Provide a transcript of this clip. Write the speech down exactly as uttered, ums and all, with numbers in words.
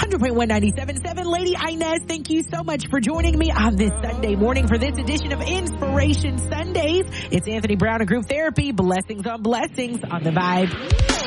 hundred point one, ninety-seven point seven. Lady Inez, thank you so much for joining me on this Sunday morning for this edition of Inspiration Sundays. It's Anthony Brown of Group Therapy. Blessings on blessings on the Vibe.